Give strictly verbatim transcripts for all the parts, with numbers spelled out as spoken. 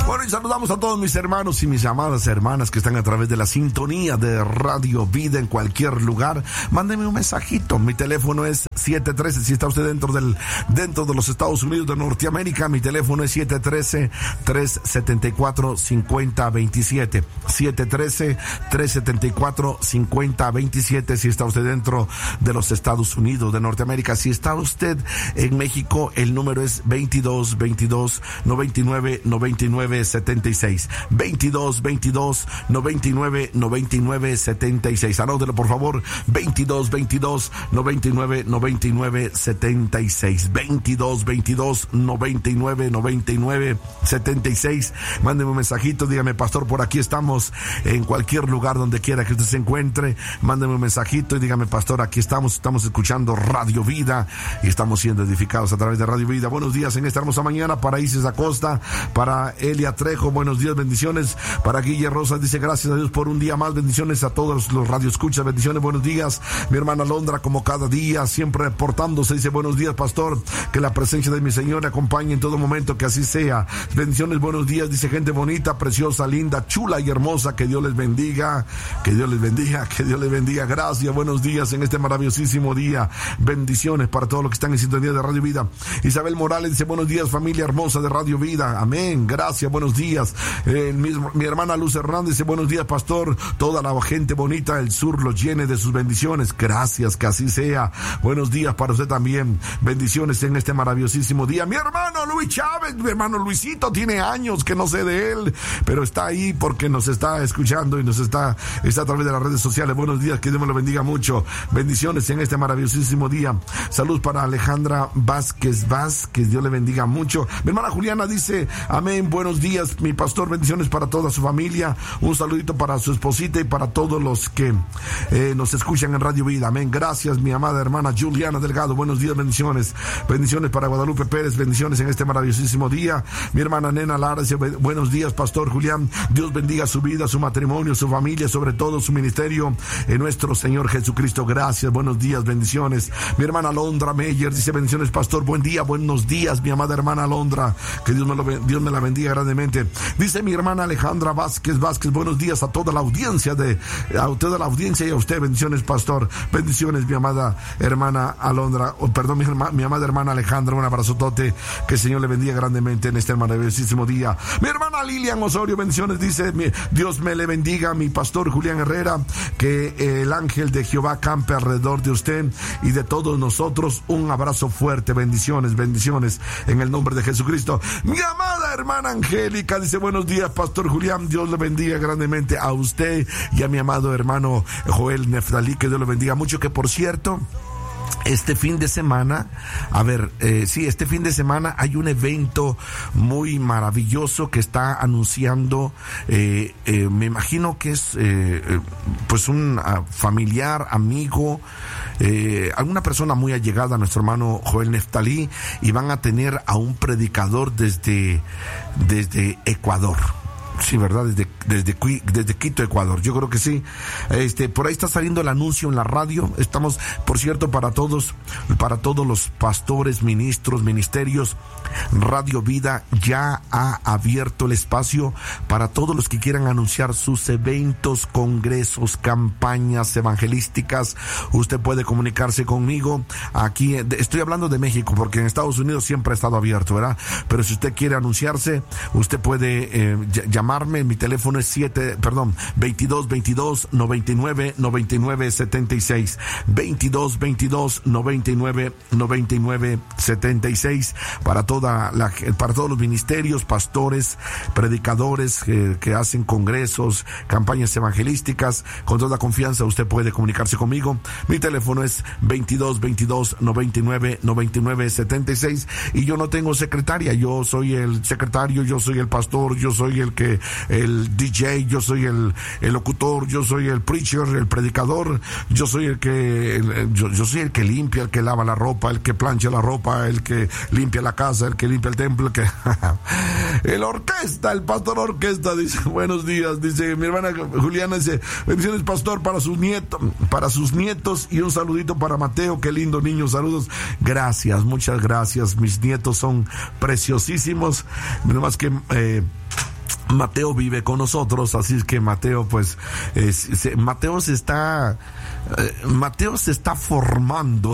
Bueno, y saludamos a todos mis hermanos y mis amadas hermanas que están a través de la sintonía de Radio Vida en cualquier lugar. Mándenme un mensajito. Mi teléfono es siete uno tres, si está usted dentro del dentro de los Estados Unidos de Norteamérica, mi teléfono es siete uno tres, tres siete cuatro, cinco cero dos siete. siete uno tres, tres siete cuatro, cinco cero dos siete si está usted dentro de los Estados Unidos de Norteamérica. Si está usted en México, el número es veintidós veintidós noventa y nueve noventa y nueve setenta y seis. veintidós veintidós noventa y nueve noventa y nueve setenta y seis. Anótelo, por favor. veintidós veintidós noventa y nueve noventa y nueve setenta y seis. veintidós veintidós noventa y nueve noventa y nueve setenta y seis. Mándeme un mensajito, dígame: pastor, por aquí estamos. En cualquier lugar donde quiera que usted se encuentre, mándeme un mensajito y dígame: pastor, aquí estamos, estamos escuchando Radio Vida y estamos siendo edificados a través de Radio Vida. Buenos días en esta hermosa mañana para Isis Acosta, para Elia Trejo, buenos días, bendiciones. Para Guille Rosas, dice: gracias a Dios por un día más, bendiciones a todos los radioescuchas, bendiciones, buenos días. Mi hermana Londra, como cada día, siempre reportándose, dice: buenos días, pastor, que la presencia de mi Señor acompañe en todo momento, que así sea. Bendiciones, buenos días, dice: gente bonita, preciosa, linda, chula y hermosa, que Dios les bendiga, que Dios les bendiga, que Dios les bendiga. Gracias, buenos días en este maravillosísimo día. Bendiciones para todos los que están en sintonía de Radio Vida. Isabel Morales dice: buenos días, familia hermosa de Radio Vida. Amén, gracias, buenos días. Eh, mi, mi hermana Luz Hernández dice: buenos días, pastor, toda la gente bonita del sur los llene de sus bendiciones. Gracias, que así sea. Buenos días para usted también, bendiciones en este maravillosísimo día. Mi hermano Luis Chávez, mi hermano Luisito, tiene años que no sé de él, pero está ahí porque nos está escuchando y nos está, está a través de las redes sociales. Buenos días, que Dios me lo bendiga mucho. Bendiciones en este maravillosísimo día. Salud para Alejandra Vázquez Vázquez, Dios le bendiga mucho. Mi hermana Juliana dice: amén, buenos días, mi pastor, bendiciones para toda su familia. Un saludito para su esposita y para todos los que eh, nos escuchan en Radio Vida. Amén, gracias, mi amada hermana Juliana Delgado, buenos días, bendiciones. Bendiciones para Guadalupe Pérez, bendiciones en este maravillosísimo día. Mi hermana Nena Lara dice: buenos días, pastor Julián, Dios bendiga su vida, su matrimonio, su familia, sobre todo su ministerio en nuestro Señor Jesucristo. Gracias, buenos días, bendiciones. Mi hermana Alondra Meyer dice: bendiciones, pastor, buen día, buenos días, mi amada hermana Alondra, que Dios me, lo, Dios me la bendiga grandemente. Dice mi hermana Alejandra Vázquez Vázquez: buenos días a toda la audiencia de a toda la audiencia y a usted, bendiciones, pastor, bendiciones, mi amada hermana Alondra, oh, perdón, mi, mi amada hermana Alejandra, un abrazotote, que el Señor le bendiga grandemente en este maravillosísimo día. Mi hermana Lilian Osorio, bendiciones, dice: mi, Dios me le bendiga, mi pastor Julián Herrera, que eh, el ángel de Jehová campe alrededor de usted y de todos nosotros. Un abrazo fuerte, bendiciones, bendiciones en el nombre de Jesucristo. Mi amada hermana Angélica dice: buenos días, pastor Julián, Dios le bendiga grandemente a usted y a mi amado hermano Joel Neftalí, que Dios le bendiga mucho. Que por cierto, este fin de semana, a ver, eh, sí, este fin de semana hay un evento muy maravilloso que está anunciando, eh, eh, me imagino que es eh, eh, pues un uh, familiar, amigo, eh, alguna persona muy allegada a nuestro hermano Joel Neftalí, y van a tener a un predicador desde, desde Ecuador. Sí, ¿verdad? Desde, desde, desde Quito, Ecuador. Yo creo que sí. Este, por ahí está saliendo el anuncio en la radio. Estamos, por cierto, para todos, para todos los pastores, ministros, ministerios, Radio Vida ya ha abierto el espacio para todos los que quieran anunciar sus eventos, congresos, campañas evangelísticas. Usted puede comunicarse conmigo. Aquí, estoy hablando de México, porque en Estados Unidos siempre ha estado abierto, ¿verdad? Pero si usted quiere anunciarse, usted puede eh, llamar. Mi teléfono es siete, perdón, veintidós veintidós noventa y nueve noventa y nueve setenta y seis. veintidós veintidós noventa y nueve noventa y nueve setenta y seis para toda la, para todos los ministerios, pastores, predicadores eh, que hacen congresos, campañas evangelísticas. Con toda confianza usted puede comunicarse conmigo. Mi teléfono es veintidós veintidós noventa y nueve noventa y nueve setenta y seis, y yo no tengo secretaria, yo soy el secretario, yo soy el pastor, yo soy el que el D J, yo soy el, el locutor, yo soy el preacher, el predicador, yo soy el que el, yo, yo soy el que limpia, el que lava la ropa, el que plancha la ropa, el que limpia la casa, el que limpia el templo, el que el orquesta, el pastor orquesta. Dice: buenos días, dice mi hermana Juliana, dice: bendiciones, pastor, para sus nietos, para sus nietos, y un saludito para Mateo, qué lindo niño, saludos. Gracias, muchas gracias, mis nietos son preciosísimos, menos más que eh, Mateo vive con nosotros, así es que Mateo, pues, eh, se, Mateo se está, eh, Mateo se está formando,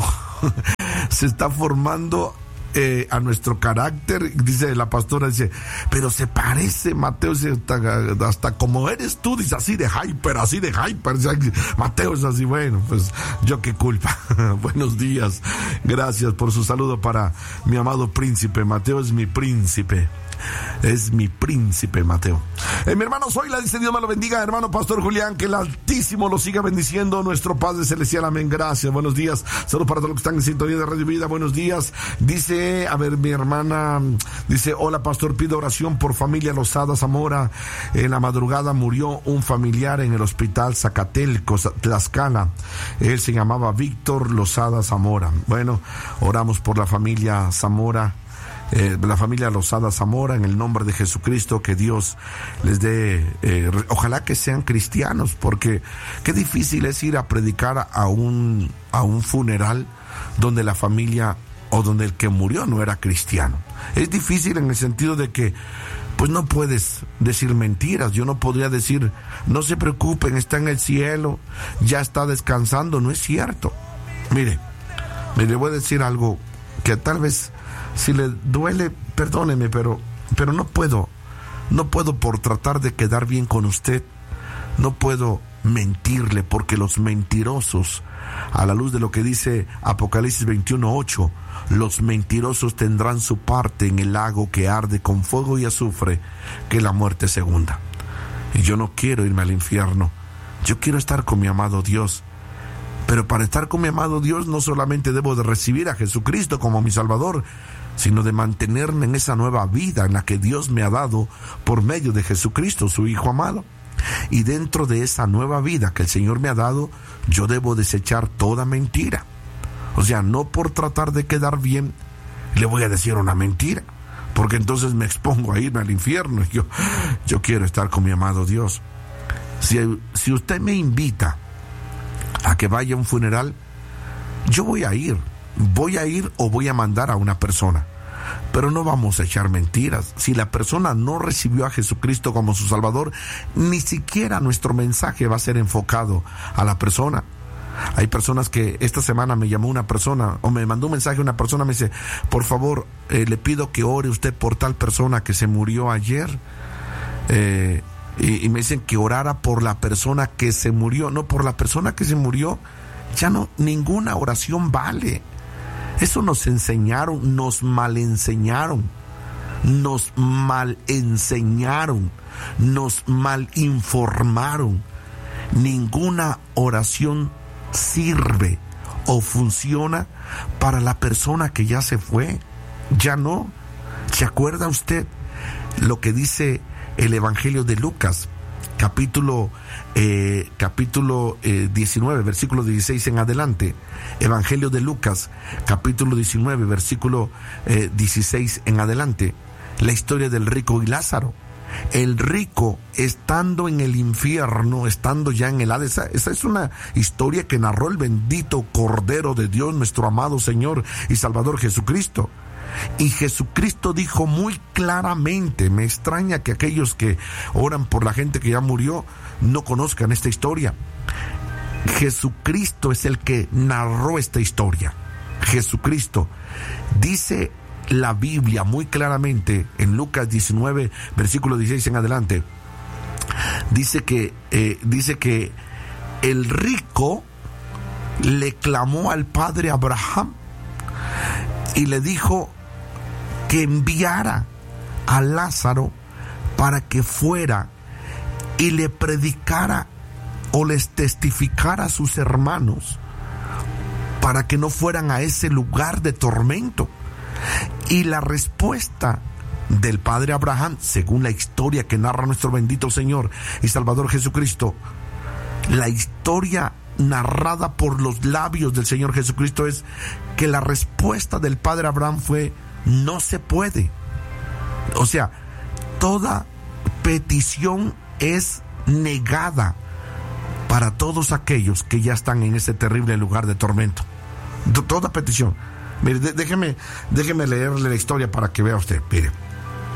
se está formando eh, a nuestro carácter. Dice la pastora, dice, pero se parece, Mateo, dice, hasta, hasta como eres tú, dice, así de hyper, así de hyper. Dice, Mateo es así, bueno, pues, yo qué culpa. Buenos días, gracias por su saludo para mi amado príncipe. Mateo es mi príncipe. Es mi príncipe, Mateo. Eh, mi hermano Zoila dice, Dios me lo bendiga, hermano Pastor Julián, que el Altísimo lo siga bendiciendo, nuestro Padre Celestial, amén, gracias, buenos días, saludos para todos los que están en sintonía de Radio Vida, buenos días. Dice, a ver, mi hermana, dice, hola Pastor, pido oración por familia Lozada Zamora. En la madrugada murió un familiar en el hospital Zacatelco, Tlaxcala. Él se llamaba Víctor Lozada Zamora. Bueno, oramos por la familia Zamora. Eh, la familia Lozada Zamora, en el nombre de Jesucristo, que Dios les dé, eh, ojalá que sean cristianos, porque qué difícil es ir a predicar a un, a un funeral donde la familia o donde el que murió no era cristiano. Es difícil en el sentido de que pues no puedes decir mentiras. Yo no podría decir, no se preocupen, está en el cielo, ya está descansando. No es cierto. Mire, mire, voy a decir algo que tal vez, si le duele, perdóneme, pero, pero no puedo, no puedo por tratar de quedar bien con usted, no puedo mentirle, porque los mentirosos, a la luz de lo que dice Apocalipsis veintiuno ocho, los mentirosos tendrán su parte en el lago que arde con fuego y azufre, que es la muerte segunda. Y yo no quiero irme al infierno, yo quiero estar con mi amado Dios. Pero para estar con mi amado Dios no solamente debo de recibir a Jesucristo como mi Salvador, sino de mantenerme en esa nueva vida en la que Dios me ha dado por medio de Jesucristo, su Hijo amado. Y dentro de esa nueva vida que el Señor me ha dado, yo debo desechar toda mentira. O sea, no por tratar de quedar bien, le voy a decir una mentira, porque entonces me expongo a irme al infierno. Yo, yo quiero estar con mi amado Dios. Si, si usted me invita a que vaya a un funeral, yo voy a ir, voy a ir o voy a mandar a una persona, pero no vamos a echar mentiras. Si la persona no recibió a Jesucristo como su Salvador, ni siquiera nuestro mensaje va a ser enfocado a la persona. Hay personas que esta semana me llamó una persona o me mandó un mensaje una persona, me dice, por favor, eh, le pido que ore usted por tal persona que se murió ayer. Eh, Y, y me dicen que orara por la persona que se murió, no por la persona que se murió. Ya no, ninguna oración vale. Eso nos enseñaron, nos mal enseñaron, nos mal enseñaron, nos mal informaron. Ninguna oración sirve o funciona para la persona que ya se fue. Ya no. ¿Se acuerda usted lo que dice el Evangelio de Lucas, capítulo eh, capítulo eh, diecinueve, versículo dieciséis en adelante? Evangelio de Lucas, capítulo diecinueve, versículo eh, dieciséis en adelante. La historia del rico y Lázaro. El rico, estando en el infierno, estando ya en el Hades, esa, esa es una historia que narró el bendito Cordero de Dios, nuestro amado Señor y Salvador Jesucristo. Y Jesucristo dijo muy claramente, me extraña que aquellos que oran por la gente que ya murió no conozcan esta historia. Jesucristo es el que narró esta historia. Jesucristo. Dice la Biblia muy claramente en Lucas diecinueve, versículo dieciséis en adelante. Dice que, eh, dice que el rico le clamó al padre Abraham y le dijo que enviara a Lázaro para que fuera y le predicara o les testificara a sus hermanos para que no fueran a ese lugar de tormento. Y la respuesta del padre Abraham, según la historia que narra nuestro bendito Señor y Salvador Jesucristo, la historia narrada por los labios del Señor Jesucristo, es que la respuesta del padre Abraham fue: no se puede. O sea, toda petición es negada para todos aquellos que ya están en ese terrible lugar de tormento. Toda petición. Mire, déjeme, déjeme leerle la historia para que vea usted. Mire,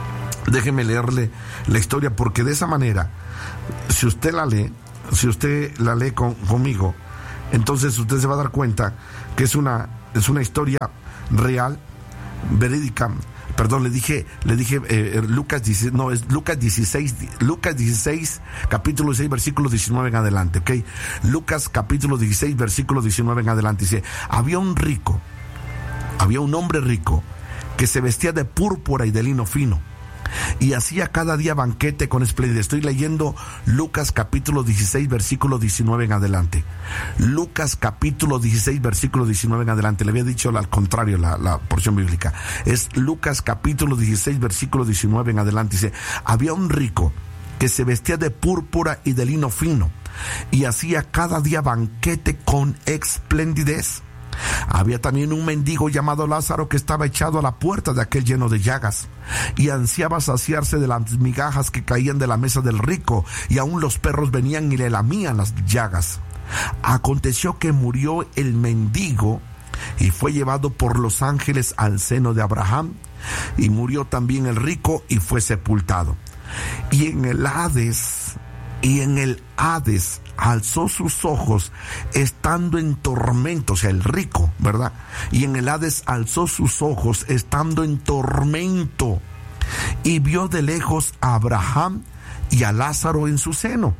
Déjeme leerle la historia, porque de esa manera, si usted la lee, si usted la lee con, conmigo, entonces usted se va a dar cuenta que es una, es una historia real, verídica. Perdón, le dije, le dije eh, Lucas dieciséis, no, es Lucas dieciséis, Lucas dieciséis, capítulo dieciséis, versículo diecinueve en adelante, ¿ok? Lucas capítulo dieciséis, versículo diecinueve en adelante, dice: había un rico, había un hombre rico que se vestía de púrpura y de lino fino, y hacía cada día banquete con esplendidez. Estoy leyendo Lucas capítulo dieciséis, versículo diecinueve en adelante. Lucas capítulo dieciséis, versículo diecinueve en adelante. Le había dicho al contrario la, la porción bíblica. Es Lucas capítulo dieciséis, versículo diecinueve en adelante. Dice: había un rico que se vestía de púrpura y de lino fino, y hacía cada día banquete con esplendidez. Había también un mendigo llamado Lázaro que estaba echado a la puerta de aquel lleno de llagas, y ansiaba saciarse de las migajas que caían de la mesa del rico, y aún los perros venían y le lamían las llagas. Aconteció que murió el mendigo y fue llevado por los ángeles al seno de Abraham, y murió también el rico y fue sepultado. Y en el Hades, y en el Hades alzó sus ojos estando en tormento, o sea, el rico, ¿verdad? Y en el Hades alzó sus ojos estando en tormento, y vio de lejos a Abraham y a Lázaro en su seno.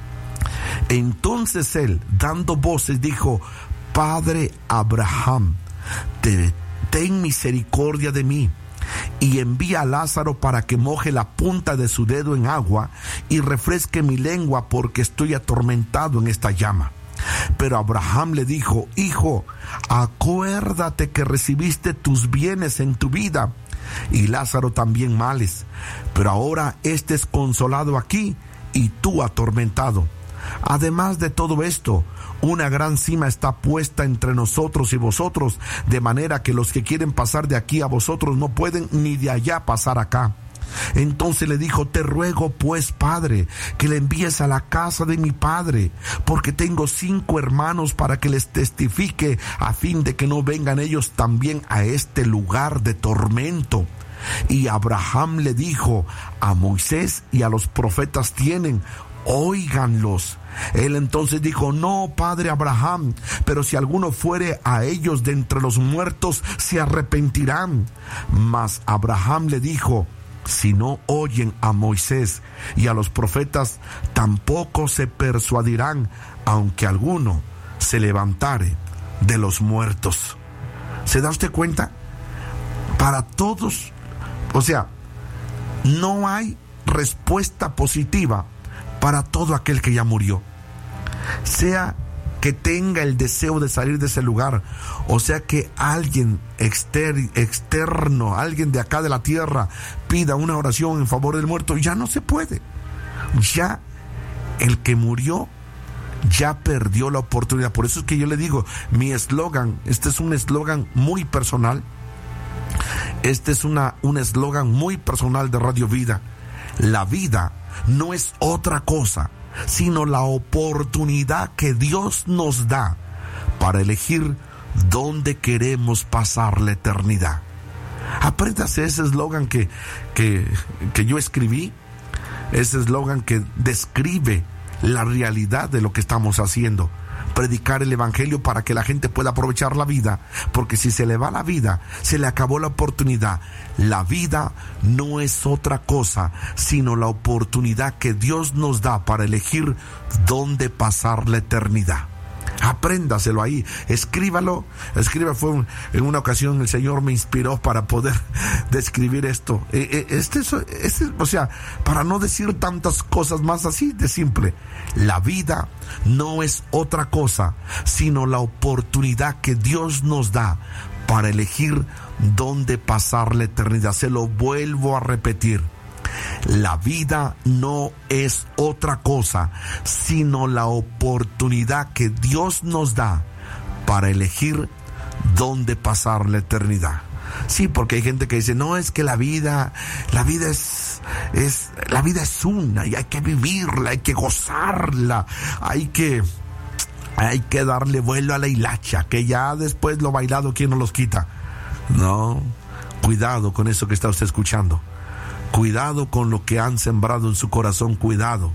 Entonces él, dando voces, dijo: Padre Abraham, te, ten misericordia de mí, y envía a Lázaro para que moje la punta de su dedo en agua y refresque mi lengua, porque estoy atormentado en esta llama. Pero Abraham le dijo: Hijo, acuérdate que recibiste tus bienes en tu vida, y Lázaro también males, pero ahora éste es consolado aquí y tú atormentado. Además de todo esto, una gran cima está puesta entre nosotros y vosotros, de manera que los que quieren pasar de aquí a vosotros no pueden, ni de allá pasar acá. Entonces le dijo: te ruego pues, padre, que le envíes a la casa de mi padre, porque tengo cinco hermanos, para que les testifique, a fin de que no vengan ellos también a este lugar de tormento. Y Abraham le dijo: a Moisés y a los profetas tienen, óiganlos. Él entonces dijo: no, padre Abraham, pero si alguno fuere a ellos de entre los muertos, se arrepentirán. Mas Abraham le dijo: si no oyen a Moisés y a los profetas, tampoco se persuadirán, aunque alguno se levantare de los muertos. ¿Se da usted cuenta? Para todos, o sea, no hay respuesta positiva para todo aquel que ya murió. Sea que tenga el deseo de salir de ese lugar, o sea que alguien exter- externo, alguien de acá de la tierra, pida una oración en favor del muerto, ya no se puede. Ya el que murió ya perdió la oportunidad. Por eso es que yo le digo, mi eslogan, este es un eslogan muy personal, este es una, un eslogan muy personal de Radio Vida. La vida no es otra cosa sino la oportunidad que Dios nos da para elegir dónde queremos pasar la eternidad. Apréndase ese eslogan que, que, que yo escribí, ese eslogan que describe la realidad de lo que estamos haciendo. Predicar el evangelio para que la gente pueda aprovechar la vida, porque si se le va la vida, se le acabó la oportunidad. La vida no es otra cosa sino la oportunidad que Dios nos da para elegir dónde pasar la eternidad. Apréndaselo ahí, escríbalo, escriba. Fue un, en una ocasión el Señor me inspiró para poder describir esto. Este, este, o sea, para no decir tantas cosas más, así de simple. La vida no es otra cosa sino la oportunidad que Dios nos da para elegir dónde pasar la eternidad. Se lo vuelvo a repetir. La vida no es otra cosa sino la oportunidad que Dios nos da para elegir dónde pasar la eternidad. Sí, porque hay gente que dice: no, es que la vida, la vida es, es, la vida es una y hay que vivirla, hay que gozarla, hay que, hay que darle vuelo a la hilacha, que ya después lo bailado, ¿quién nos los quita? No, cuidado con eso que está usted escuchando. Cuidado con lo que han sembrado en su corazón, cuidado.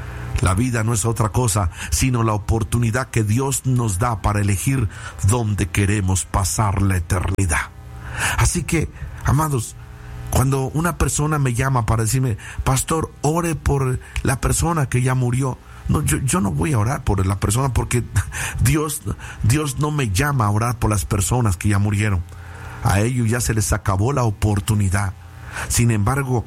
La vida no es otra cosa, sino la oportunidad que Dios nos da para elegir dónde queremos pasar la eternidad. Así que, amados, cuando una persona me llama para decirme, pastor, ore por la persona que ya murió, no, yo, yo no voy a orar por la persona porque Dios, Dios no me llama a orar por las personas que ya murieron. A ellos ya se les acabó la oportunidad. Sin embargo,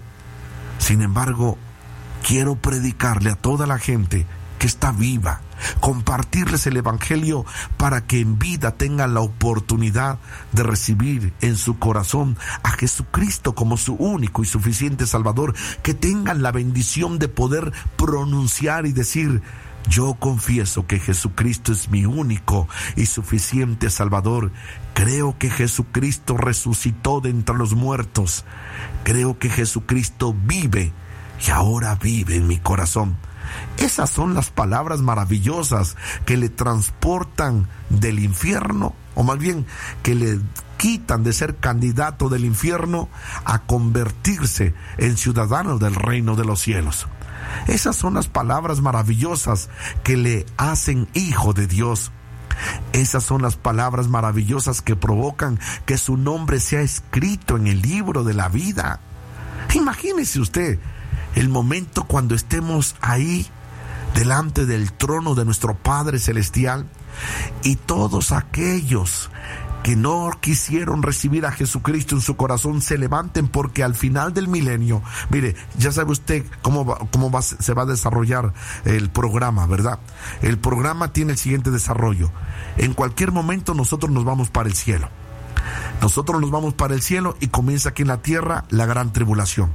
sin embargo, quiero predicarle a toda la gente que está viva, compartirles el evangelio para que en vida tengan la oportunidad de recibir en su corazón a Jesucristo como su único y suficiente Salvador, que tengan la bendición de poder pronunciar y decir: yo confieso que Jesucristo es mi único y suficiente Salvador. Creo que Jesucristo resucitó de entre los muertos. Creo que Jesucristo vive y ahora vive en mi corazón. Esas son las palabras maravillosas que le transportan del infierno, o más bien que le quitan de ser candidato del infierno a convertirse en ciudadano del reino de los cielos. Esas son las palabras maravillosas que le hacen hijo de Dios. Esas son las palabras maravillosas que provocan que su nombre sea escrito en el libro de la vida. Imagínese usted el momento cuando estemos ahí delante del trono de nuestro Padre Celestial y todos aquellos que no quisieron recibir a Jesucristo en su corazón se levanten, porque al final del milenio, mire, ya sabe usted cómo va, cómo va, se va a desarrollar el programa, ¿verdad? El programa tiene el siguiente desarrollo. En cualquier momento nosotros nos vamos para el cielo. Nosotros nos vamos para el cielo y comienza aquí en la tierra la gran tribulación.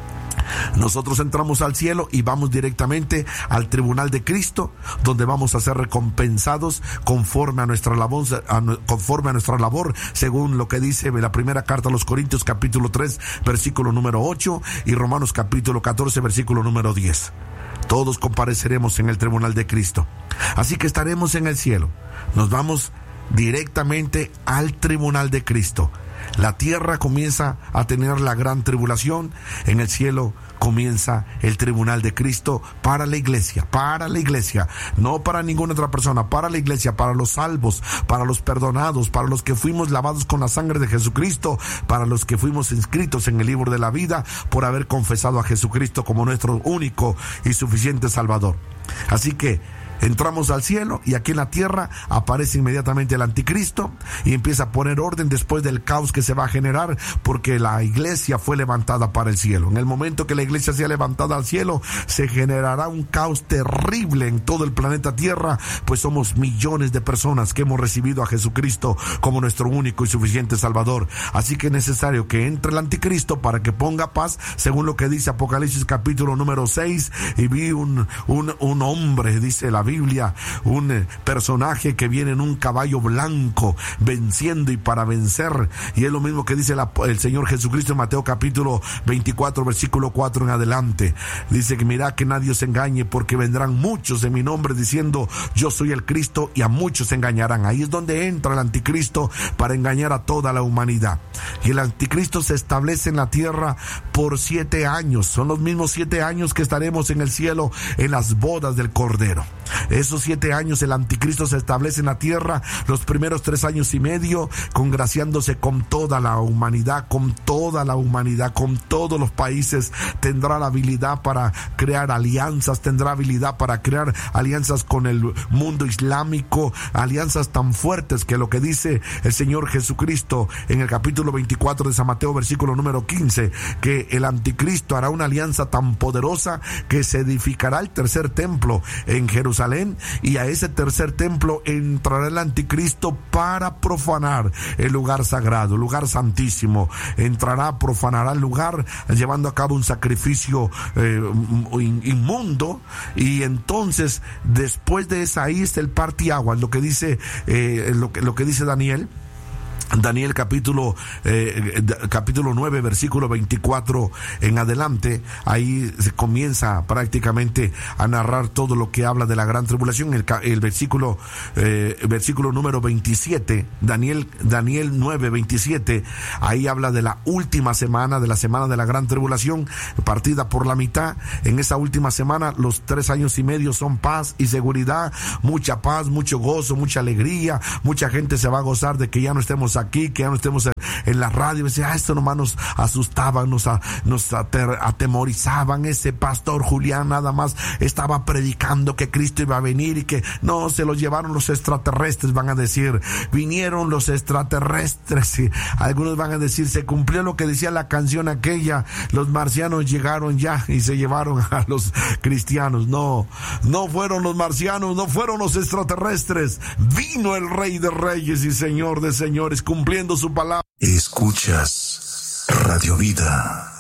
Nosotros entramos al cielo y vamos directamente al tribunal de Cristo, donde vamos a ser recompensados conforme a nuestra labor, conforme a nuestra labor, según lo que dice la primera carta a los Corintios, capítulo tres, versículo número ocho, y Romanos capítulo catorce, versículo número diez. Todos compareceremos en el tribunal de Cristo. Así que estaremos en el cielo. Nos vamos directamente al tribunal de Cristo. La tierra comienza a tener la gran tribulación. En el cielo comienza el tribunal de Cristo para la iglesia, para la iglesia, no para ninguna otra persona, para la iglesia, para los salvos, para los perdonados, para los que fuimos lavados con la sangre de Jesucristo, para los que fuimos inscritos en el libro de la vida por haber confesado a Jesucristo como nuestro único y suficiente Salvador. Así que entramos al cielo y aquí en la tierra aparece inmediatamente el anticristo y empieza a poner orden después del caos que se va a generar, porque la iglesia fue levantada para el cielo. En el momento que la iglesia sea levantada al cielo, se generará un caos terrible en todo el planeta Tierra, pues somos millones de personas que hemos recibido a Jesucristo como nuestro único y suficiente Salvador. Así que es necesario que entre el anticristo para que ponga paz, según lo que dice Apocalipsis capítulo número seis, y vi un, un, un hombre, dice la Biblia, Biblia, un personaje que viene en un caballo blanco venciendo y para vencer, y es lo mismo que dice la, el Señor Jesucristo en Mateo capítulo veinticuatro, versículo cuatro en adelante. Dice que mira que nadie os engañe, porque vendrán muchos en mi nombre diciendo yo soy el Cristo, y a muchos engañarán. Ahí es donde entra el anticristo para engañar a toda la humanidad. Y el anticristo se establece en la tierra por siete años. Son los mismos siete años que estaremos en el cielo en las bodas del Cordero. Esos siete años el anticristo se establece en la tierra, los primeros tres años y medio, congraciándose con toda la humanidad, con toda la humanidad, con todos los países. Tendrá la habilidad para crear alianzas, tendrá habilidad para crear alianzas con el mundo islámico, alianzas tan fuertes que lo que dice el Señor Jesucristo en el capítulo veinticuatro de San Mateo, versículo número quince, que el anticristo hará una alianza tan poderosa que se edificará el tercer templo en Jerusalén, y a ese tercer templo entrará el anticristo para profanar el lugar sagrado, el lugar santísimo. Entrará, profanará el lugar, llevando a cabo un sacrificio eh, inmundo, y entonces después de esa, ahí está el parteaguas, lo que dice eh, lo que, lo que dice Daniel. Daniel capítulo eh, capítulo nueve versículo veinticuatro en adelante, ahí se comienza prácticamente a narrar todo lo que habla de la gran tribulación. El, el versículo eh, versículo número veintisiete, Daniel Daniel nueve veintisiete, ahí habla de la última semana, de la semana de la gran tribulación, partida por la mitad. En esa última semana, los tres años y medio son paz y seguridad, mucha paz, mucho gozo, mucha alegría, mucha gente se va a gozar de que ya no estemos aquí, que ya no estemos en la radio. Decía, ah, esto nomás nos asustaban, nos, nos atemorizaban. Ese pastor Julián nada más estaba predicando que Cristo iba a venir y que no, se los llevaron los extraterrestres, van a decir, vinieron los extraterrestres. Y algunos van a decir, se cumplió lo que decía la canción aquella, los marcianos llegaron ya y se llevaron a los cristianos. No, no fueron los marcianos, no fueron los extraterrestres, vino el Rey de Reyes y Señor de Señores, cumpliendo su palabra. Escuchas Radio Vida.